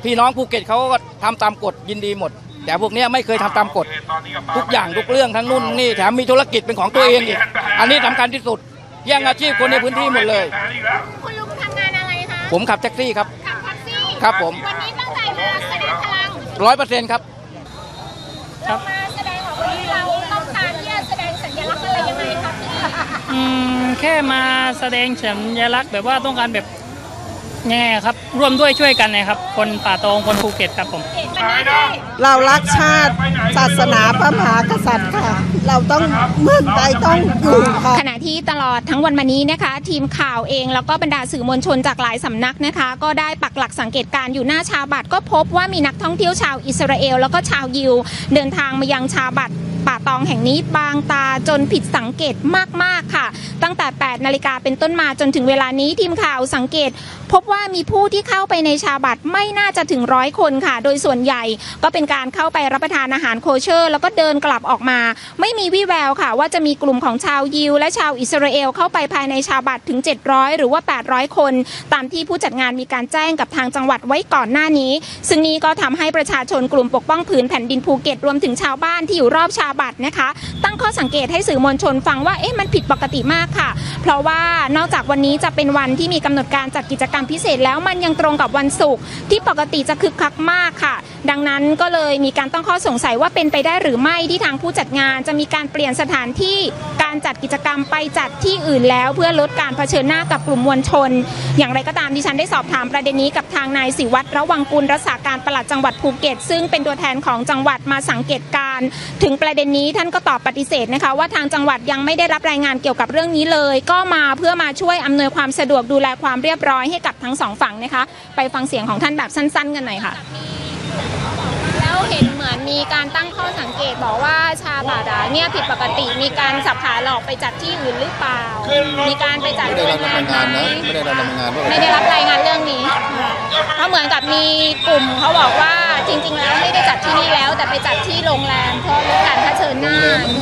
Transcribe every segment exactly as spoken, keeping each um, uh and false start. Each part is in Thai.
พี่น้องภูเก็ตเขาก็ทำตามกฎยินดีหมดแต่พวกนี้ไม่เคยทำตามกฎทุกอย่างทุกเรื่องทั้งนู่นนี่แถมมีธุรกิจเป็นของตัวเองอีกอันนี้สำคัญที่สุดแย่งอาชีพคนในพื้นที่หมดเลยคุณลุงทำงานอะไรคะผมขับแท็กซี่ครับขับแท็กซี่ครับผมวันนี้ตั้งใจมาแสดงพลังร้อยเปอร์เซ็นต์ครับเรามาแสดงออกวันนี้เราต้องการที่จะแสดงสัญลักษณ์อะไรยังไงครับอืมแค่มาแสดงสัญลักษณ์แบบว่าต้องการแบบแง่ครับร่วมด้วยช่วยกันนะครับคนป่าตองคนภูเก็ตครับผมเรารักชาติศาสนาพระมหากษัตริย์ค่ะเราต้องเมืองใดต้องอยู่ค่ะขณะที่ตลอดทั้งวันวันนี้นะคะทีมข่าวเองแล้วก็บรรดาสื่อมวลชนจากหลายสำนักนะคะก็ได้ปักหลักสังเกตการอยู่หน้าชาบัตก็พบว่ามีนักท่องเที่ยวชาวอิสราเอลแล้วก็ชาวยิวเดินทางมายังชาบัตป่าตองแห่งนี้บางตาจนผิดสังเกตมากๆค่ะตั้งแต่แปดนาฬิกาเป็นต้นมาจนถึงเวลานี้ทีมข่าวสังเกตพบว่ามีผู้ที่เข้าไปในชาบัตไม่น่าจะถึงร้อยคนค่ะโดยส่วนใหญ่ก็เป็นการเข้าไปรับประทานอาหารโคเชอร์แล้วก็เดินกลับออกมาไม่มีวี่แววค่ะว่าจะมีกลุ่มของชาวยิวและชาวอิสราเอลเข้าไปภายในชาบัตถึงเจ็ดร้อยหรือว่าแปดร้อยคนตามที่ผู้จัดงานมีการแจ้งกับทางจังหวัดไว้ก่อนหน้านี้ซึ่งนี้ก็ทำให้ประชาชนกลุ่มปกป้องผืนแผ่นดินภูเก็ตรวมถึงชาวบ้านที่อยู่รอบชาบัตนะคะตั้งข้อสังเกตให้สื่อมวลชนฟังว่าเอ๊ะมันผิดปกติมากค่ะเพราะว่านอกจากวันนี้จะเป็นวันที่มีกำหนดการจัดกิจกรรมพิเศษแล้วมันยังตรงกับวันศุกร์ที่ปกติจะคึกคักมากค่ะดังนั้นก็เลยมีการตั้งข้อสงสัยว่าเป็นไปได้หรือไม่ที่ทางผู้จัดงานจะมีการเปลี่ยนสถานที่การจัดกิจกรรมไปจัดที่อื่นแล้วเพื่อลดการเผชิญหน้ากับกลุ่มมวลชนอย่างไรก็ตามดิฉันได้สอบถามประเด็นนี้กับทางนายศิวัตรระวังกุลรักษาการปลัดจังหวัดภูเก็ตซึ่งเป็นตัวแทนของจังหวัดมาสังเกตการถึงประเด็นนี้ท่านก็ตอบปฏิเสธนะคะว่าทางจังหวัดยังไม่ได้รับรายงานเกี่ยวกับเรื่องนี้เลยก็มาเพื่อมาช่วยอำนวยความสะดวกดูแลความเรียบร้อยให้กับทั้งสองฝั่งนะคะไปฟังเสียงของท่านแบบสั้นๆกันหน่อยค่ะแล้วเห็นเหมือนมีการตั้งข้อสังเกตบอกว่าชาบัตเนี่ยผิดปกติมีการสับขาหลอกไปจัดที่อื่นหรือเปล่ามีการไปจัดไม่ได้รับรายงานนะไม่ได้รับรายงานไม่ได้รับรายงานเรื่องนี้เพราะเหมือนกับมีกลุ่มเขาบอกว่าจริงๆแล้วไม่ได้จัดที่นี่แล้วแต่ไปจัดที่โรงแรมเพราะลดการเผชิญหน้า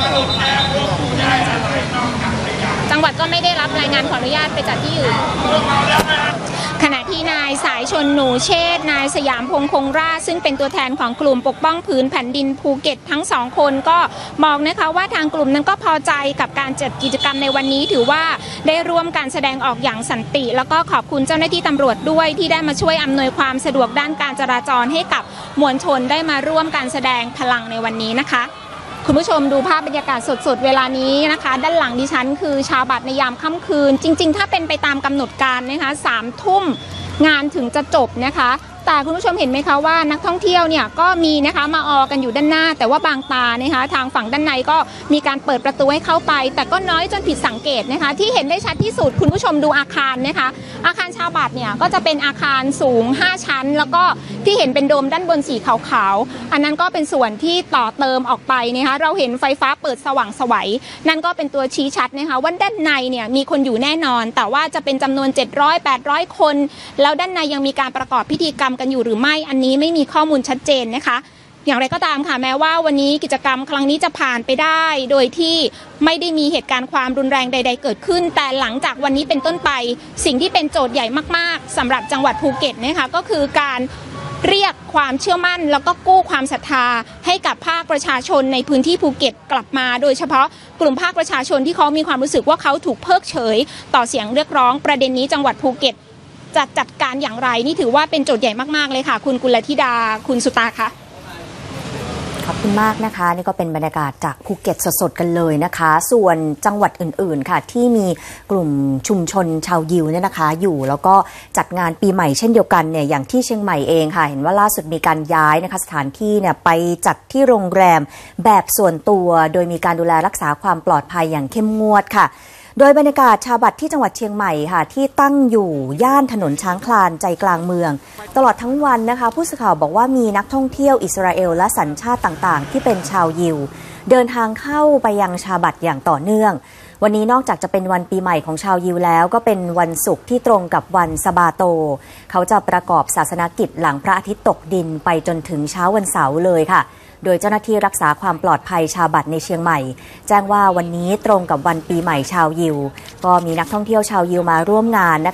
จังหวัดก็ไม่ได้รับรายงานขออนุญาตไปจัดที่อื่นขณะที่นายสายชนหนูเชษฐ์นายสยามพงษ์คงราชซึ่งเป็นตัวแทนของกลุ่มปกป้องผืนแผ่นดินภูเก็ตทั้งสองคนก็มองนะคะว่าทางกลุ่มนั้นก็พอใจกับการจัดกิจกรรมในวันนี้ถือว่าได้ร่วมการแสดงออกอย่างสันติแล้วก็ขอบคุณเจ้าหน้าที่ตำรวจด้วยที่ได้มาช่วยอำนวยความสะดวกด้านการจราจรให้กับมวลชนได้มาร่วมการแสดงพลังในวันนี้นะคะคุณผู้ชมดูภาพบรรยากาศสดๆเวลานี้นะคะด้านหลังดิฉันคือชาบัตในยามค่ำคืนจริงๆถ้าเป็นไปตามกำหนดการนะคะสามทุ่มงานถึงจะจบนะคะแต่คุณผู้ชมเห็นไหมคะว่านักท่องเที่ยวเนี่ยก็มีนะคะมาออกันอยู่ด้านหน้าแต่ว่าบางตานะคะทางฝั่งด้านในก็มีการเปิดประตูให้เข้าไปแต่ก็น้อยจนผิดสังเกตนะคะที่เห็นได้ชัดที่สุดคุณผู้ชมดูอาคารนะคะอาคารชาบัตเนี่ยก็จะเป็นอาคารสูงห้าชั้นแล้วก็ที่เห็นเป็นโดมด้านบนสีขาวๆอันนั้นก็เป็นส่วนที่ต่อเติมออกไปนะคะเราเห็นไฟฟ้าเปิดสว่างไสวนั่นก็เป็นตัวชี้ชัดนะคะว่าด้านในเนี่ยมีคนอยู่แน่นอนแต่ว่าจะเป็นจำนวนเจ็ดร้อย แปดร้อยคนแล้วด้านในยังมีการประกอบพิธีกรรมกันอยู่หรือไม่อันนี้ไม่มีข้อมูลชัดเจนนะคะอย่างไรก็ตามค่ะแม้ว่าวันนี้กิจกรรมครั้งนี้จะผ่านไปได้โดยที่ไม่ได้มีเหตุการณ์ความรุนแรงใดๆเกิดขึ้นแต่หลังจากวันนี้เป็นต้นไปสิ่งที่เป็นโจทย์ใหญ่มากๆสำหรับจังหวัดภูเก็ตนะคะก็คือการเรียกความเชื่อมั่นแล้วก็กู้ความศรัทธาให้กับภาคประชาชนในพื้นที่ภูเก็ตกลับมาโดยเฉพาะกลุ่มภาคประชาชนที่เขามีความรู้สึกว่าเขาถูกเพิกเฉยต่อเสียงเรียกร้องประเด็นนี้จังหวัดภูเก็ตจะจัดการอย่างไรนี่ถือว่าเป็นโจทย์ใหญ่มากๆเลยค่ะคุณกุลธิดาคุณสุตาคะขอบคุณมากนะคะนี่ก็เป็นบรรยากาศจากภูเก็ตสดๆกันเลยนะคะส่วนจังหวัดอื่นๆค่ะที่มีกลุ่มชุมชนชาวยิวเนี่ยนะคะอยู่แล้วก็จัดงานปีใหม่เช่นเดียวกันเนี่ยอย่างที่เชียงใหม่เองค่ะเห็นว่าล่าสุดมีการย้ายนะคะสถานที่เนี่ยไปจัดที่โรงแรมแบบส่วนตัวโดยมีการดูแลรักษาความปลอดภัยอย่างเข้มงวดค่ะโดยบรรยากาศชาบัตที่จังหวัดเชียงใหม่ค่ะที่ตั้งอยู่ย่านถนนช้างคลานใจกลางเมืองตลอดทั้งวันนะคะผู้สื่อข่าวบอกว่ามีนักท่องเที่ยวอิสราเอลและสัญชาติต่างๆที่เป็นชาวยิวเดินทางเข้าไปยังชาบัตอย่างต่อเนื่องวันนี้นอกจากจะเป็นวันปีใหม่ของชาวยิวแล้วก็เป็นวันศุกร์ที่ตรงกับวันสะบาโตเขาจะประกอบศาสนกิจหลังพระอาทิตย์ตกดินไปจนถึงเช้าวันเสาร์เลยค่ะโดยเจ้าหน้าที่รักษาความปลอดภัยชาบัตในเชียงใหม่แจ้งว่าวันนี้ตรงกับวันปีใหม่ชาวยิวก็มีนักท่องเที่ยวชาวยิวมาร่วมงานนะคะ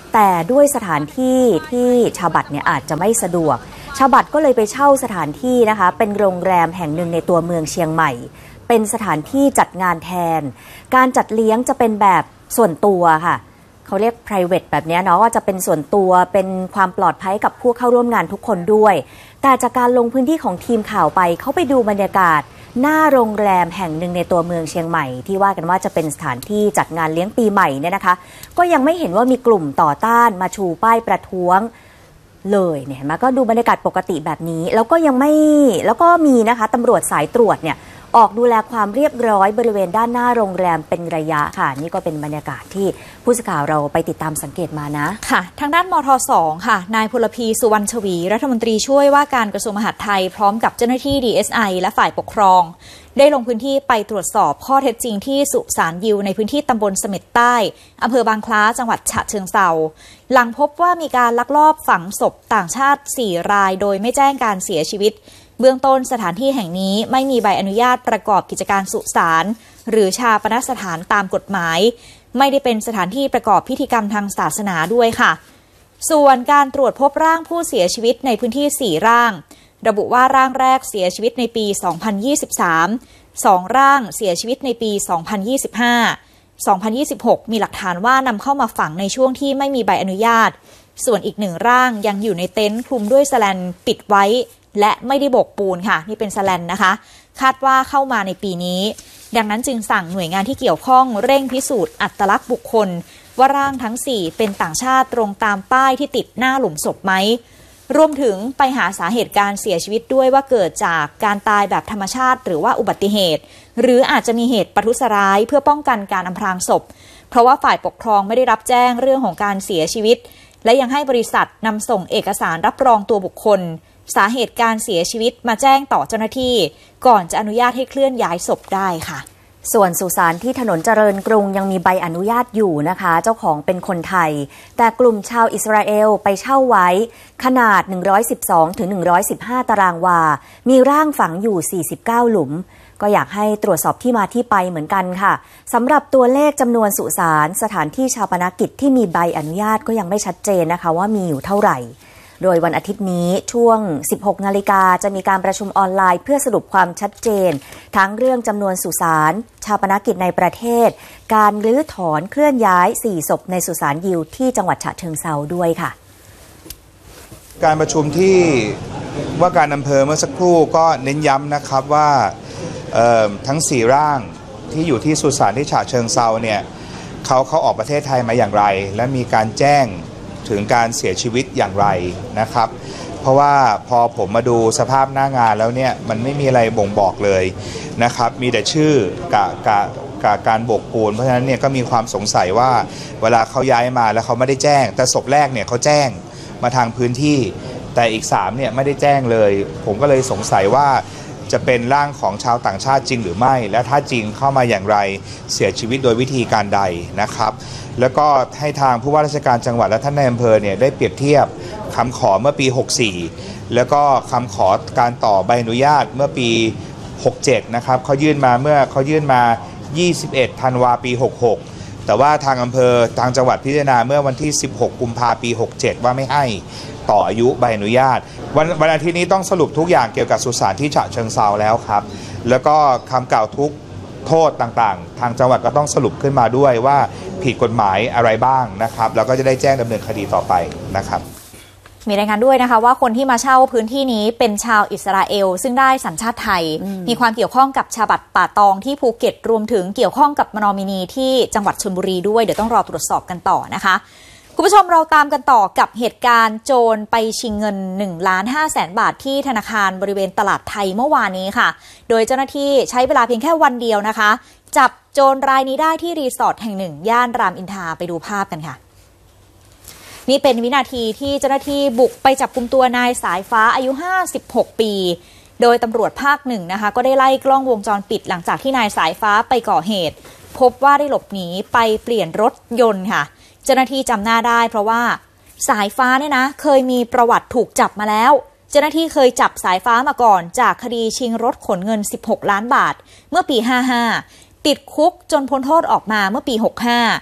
แต่ด้วยสถานที่ที่ชาวบัตรเนี่ยอาจจะไม่สะดวกชาวบัตรก็เลยไปเช่าสถานที่นะคะเป็นโรงแรมแห่งหนึ่งในตัวเมืองเชียงใหม่เป็นสถานที่จัดงานแทนการจัดเลี้ยงจะเป็นแบบส่วนตัวค่ะเขาเรียก private แบบนี้เนาะว่าจะเป็นส่วนตัวเป็นความปลอดภัยกับผู้เข้าร่วมงานทุกคนด้วยแต่จากการลงพื้นที่ของทีมข่าวไปเขาไปดูบรรยากาศหน้าโรงแรมแห่งหนึ่งในตัวเมืองเชียงใหม่ที่ว่ากันว่าจะเป็นสถานที่จัดงานเลี้ยงปีใหม่เนี่ยนะคะก็ยังไม่เห็นว่ามีกลุ่มต่อต้านมาชูป้ายประท้วงเลยเนี่ยเห็นไหมก็ดูบรรยากาศปกติแบบนี้แล้วก็ยังไม่แล้วก็มีนะคะตำรวจสายตรวจเนี่ยออกดูแลความเรียบร้อยบริเวณด้านหน้าโรงแรมเป็นระยะค่ะนี่ก็เป็นบรรยากาศที่ผู้สื่อข่าวเราไปติดตามสังเกตมานะค่ะทางด้านมท.สอง ค่ะนายพลพีสุวรรณชวีรัฐมนตรีช่วยว่าการกระทรวงมหาดไทยพร้อมกับเจ้าหน้าที่ ดี เอส ไอ และฝ่ายปกครองได้ลงพื้นที่ไปตรวจสอบข้อเท็จจริงที่สุสานยิวในพื้นที่ตำบลเสม็ดใต้อำเภอบางคล้าจังหวัดฉะเชิงเทราหลังพบว่ามีการลักลอบฝังศพต่างชาติสี่รายโดยไม่แจ้งการเสียชีวิตเบื้องต้นสถานที่แห่งนี้ไม่มีใบอนุญาตประกอบกิจการสุสานหรือชาปนสถานตามกฎหมายไม่ได้เป็นสถานที่ประกอบพิธีกรรมทางศาสนาด้วยค่ะส่วนการตรวจพบร่างผู้เสียชีวิตในพื้นที่สี่ร่างระบุว่าร่างแรกเสียชีวิตในปี สองพันยี่สิบสาม สองร่างเสียชีวิตในปี สองพันยี่สิบห้า สองพันยี่สิบหก มีหลักฐานว่านำเข้ามาฝังในช่วงที่ไม่มีใบอนุญาตส่วนอีกหนึ่งร่างยังอยู่ในเต็นท์คลุมด้วยแสแลนปิดไว้และไม่ได้โบกปูนค่ะนี่เป็นแสแลนนะคะคาดว่าเข้ามาในปีนี้ดังนั้นจึงสั่งหน่วยงานที่เกี่ยวข้องเร่งพิสูจน์อัตลักษณ์บุคคลว่าร่างทั้งสี่เป็นต่างชาติตรงตามป้ายที่ติดหน้าหลุมศพไหมรวมถึงไปหาสาเหตุการเสียชีวิตด้วยว่าเกิดจากการตายแบบธรรมชาติหรือว่าอุบัติเหตุหรืออาจจะมีเหตุปทุษร้ายเพื่อป้องกันการอำพรางศพเพราะว่าฝ่ายปกครองไม่ได้รับแจ้งเรื่องของการเสียชีวิตและยังให้บริษัทนำส่งเอกสารรับรองตัวบุคคลสาเหตุการเสียชีวิตมาแจ้งต่อเจ้าหน้าที่ก่อนจะอนุญาตให้เคลื่อนย้ายศพได้ค่ะส่วนสุสานที่ถนนเจริญกรุงยังมีใบอนุญาตอยู่นะคะเจ้าของเป็นคนไทยแต่กลุ่มชาวอิสราเอลไปเช่าไว้ขนาดหนึ่งร้อยสิบสองถึงหนึ่งร้อยสิบห้าตารางวามีร่างฝังอยู่สี่สิบเก้าหลุมก็อยากให้ตรวจสอบที่มาที่ไปเหมือนกันค่ะสำหรับตัวเลขจำนวนสุสานสถานที่ชาปนกิจที่มีใบอนุญาตก็ยังไม่ชัดเจนนะคะว่ามีอยู่เท่าไหร่โดยวันอาทิตย์นี้ช่วง สิบหกนาฬิกาจะมีการประชุมออนไลน์เพื่อสรุปความชัดเจนทั้งเรื่องจำนวนสุสานชาปนกิจในประเทศการรื้อถอนเคลื่อนย้ายสี่ศพในสุสานยิวที่จังหวัดฉะเชิงเทราด้วยค่ะการประชุมที่ว่าการอำเภอเมื่อสักครู่ก็เน้นย้ำนะครับว่าทั้งสี่ร่างที่อยู่ที่สุสานที่ฉะเชิงเทราเนี่ยเขาเขาออกประเทศไทยมาอย่างไรและมีการแจ้งถึงการเสียชีวิตอย่างไรนะครับเพราะว่าพอผมมาดูสภาพหน้างานแล้วเนี่ยมันไม่มีอะไรบ่งบอกเลยนะครับมีแต่ชื่อกับกับกับการโบกปูนเพราะฉะนั้นเนี่ยก็มีความสงสัยว่าเวลาเขาย้ายมาแล้วเขาไม่ได้แจ้งแต่ศพแรกเนี่ยเขาแจ้งมาทางพื้นที่แต่อีกสามเนี่ยไม่ได้แจ้งเลยผมก็เลยสงสัยว่าจะเป็นร่างของชาวต่างชาติจริงหรือไม่และถ้าจริงเข้ามาอย่างไรเสียชีวิตโดยวิธีการใดนะครับแล้วก็ให้ทางผู้ว่าราชการจังหวัดและท่านนายอำเภอเนี่ยได้เปรียบเทียบคำขอเมื่อปีหกสี่แล้วก็คำขอการต่อใบอนุญาตเมื่อปีหกเจ็ดนะครับเขายื่นมาเมื่อเขายื่นมายี่สิบเอ็ดธันวาปีหกหกแต่ว่าทางอำเภอทางจังหวัดพิจารณาเมื่อวันที่สิบหกกุมภาพันธ์ปีหกเจ็ดว่าไม่ให้ต่ออายุใบอนุญาตวันวันอาทิตย์นี้ต้องสรุปทุกอย่างเกี่ยวกับสุสานที่ฉะเชิงเทราแล้วครับแล้วก็คำกล่าวทุกโทษต่างๆทางจังหวัดก็ต้องสรุปขึ้นมาด้วยว่าผิดกฎหมายอะไรบ้างนะครับแล้วก็จะได้แจ้งดำเนินคดีต่อไปนะครับมีรายงานด้วยนะคะว่าคนที่มาเช่าพื้นที่นี้เป็นชาวอิสราเอลซึ่งได้สัญชาติไทย ม, มีความเกี่ยวข้องกับชาบัตป่าตองที่ภูเก็ตรวมถึงเกี่ยวข้องกับนอมินีที่จังหวัดชลบุรีด้วยเดี๋ยวต้องรอตรวจสอบกันต่อนะคะคุณผู้ชมเราตามกันต่อกับเหตุการณ์โจรไปชิงเงิน หนึ่งล้านห้าแสน บาทที่ธนาคารบริเวณตลาดไทยเมื่อวานนี้ค่ะโดยเจ้าหน้าที่ใช้เวลาเพียงแค่วันเดียวนะคะจับโจรรายนี้ได้ที่รีสอร์ทแห่งหนึ่งย่านรามอินทราไปดูภาพกันค่ะนี่เป็นวินาทีที่เจ้าหน้าที่บุกไปจับกุมตัวนายสายฟ้าอายุห้าสิบหกปีโดยตำรวจภาคหนึ่งนะคะก็ได้ไล่กล้องวงจรปิดหลังจากที่นายสายฟ้าไปก่อเหตุพบว่าได้หลบหนีไปเปลี่ยนรถยนต์ค่ะเจ้าหน้าที่จำหน้าได้เพราะว่าสายฟ้าเนี่ยนะเคยมีประวัติถูกจับมาแล้วเจ้าหน้าที่เคยจับสายฟ้ามาก่อนจากคดีชิงรถขนเงินสิบหกล้านบาทเมื่อปีห้าสิบห้าติดคุกจนพ้นโทษออกมาเมื่อปีหกสิบห้า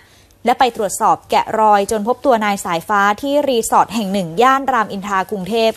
และไปตรวจสอบแกะรอยจนพบตัวนายสายฟ้าที่รีสอร์ทแห่งหนึ่งย่านรามอินทรากรุงเทพ